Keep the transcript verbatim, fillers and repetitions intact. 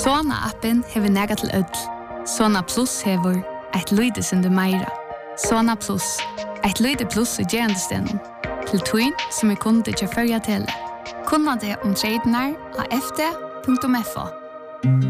Sona-appen hever nega til ødel. Sona Plus hever eit lyde sinde meira. Sona Plus, eit lyde plus i gerandestenen. Til tuin som er kunde til førja tele. Kunna det om treidenar av f d punktum f o.